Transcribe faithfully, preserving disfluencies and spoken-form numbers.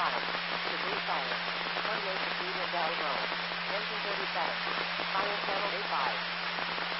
five. Debris fire. twenty-eight to feet in Delhi Road. Engine thirty-seven. Fire channel A five.